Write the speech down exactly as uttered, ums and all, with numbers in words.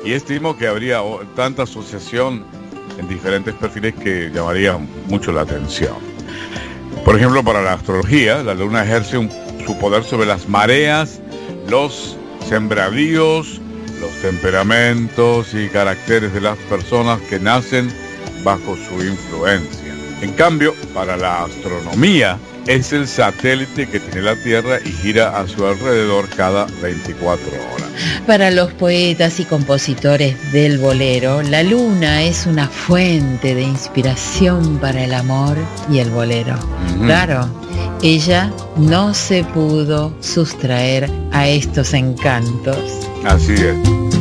y estimo que habría tanta asociación en diferentes perfiles que llamaría mucho la atención. Por ejemplo, para la astrología, la luna ejerce un, su poder sobre las mareas, los sembradíos, los temperamentos y caracteres de las personas que nacen bajo su influencia. En cambio, para la astronomía, es el satélite que tiene la Tierra y gira a su alrededor cada veinticuatro horas. Para los poetas y compositores del bolero, la luna es una fuente de inspiración para el amor y el bolero. Uh-huh. Claro, ella no se pudo sustraer a estos encantos. Así es.